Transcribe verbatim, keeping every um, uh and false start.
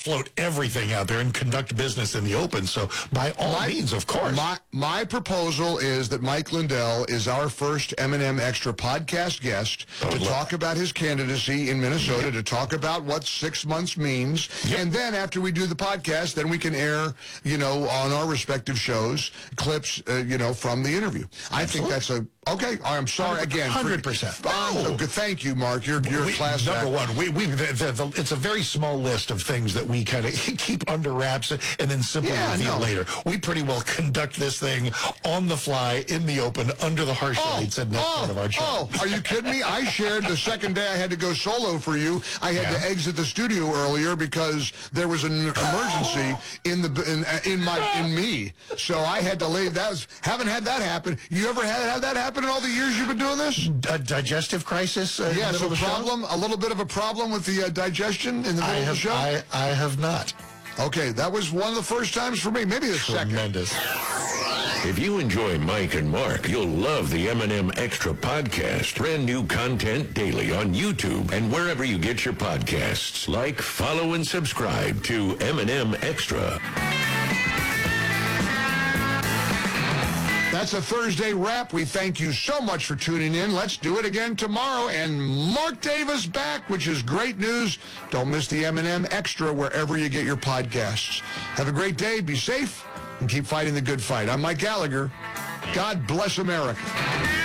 float everything out there and conduct business in the open. So by all my, means, of course. My, my proposal is that Mike Lindell is our first M and M Extra podcast guest oh, to look. talk about his candidacy in Minnesota, yep. to talk about what six months means. Yep. And then after we do the podcast, then we can air, you know, on our respective shows, clips, uh, you know, from the interview. I Absolutely. think that's a... Okay, I'm sorry again. one hundred percent. Oh, thank you, Mark. You're, you're we, a class Number act. one, we, we, the, the, the, it's a very small list of things that we kind of keep under wraps and then simply yeah, reveal no. later. We pretty well conduct this thing on the fly, in the open, under the harsh oh, lights, and that's oh, part of our show. Oh, are you kidding me? I shared the second day I had to go solo for you. I had yeah. to exit the studio earlier because there was an emergency in the in, in my in me. So I had to leave. That was haven't had that happen. You ever had had that happen in all the years you've been doing this? A digestive crisis? Uh, yeah, so a problem, show? a little bit of a problem with the uh, digestion in the middle I of have, the show? I, I have not. Okay, that was one of the first times for me, maybe the Tremendous. second. If you enjoy Mike and Mark, you'll love the M and M Extra podcast. Brand new content daily on YouTube and wherever you get your podcasts. Like, follow, and subscribe to M and M Extra. That's a Thursday wrap. We thank you so much for tuning in. Let's do it again tomorrow. And Mark Davis back, which is great news. Don't miss the M and M Extra wherever you get your podcasts. Have a great day. Be safe and keep fighting the good fight. I'm Mike Gallagher. God bless America.